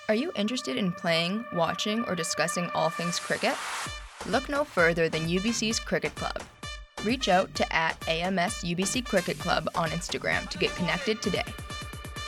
Are you interested in playing, watching, or discussing all things cricket? Look no further than UBC's Cricket Club. Reach out to @AMS UBC Cricket Club on Instagram to get connected today.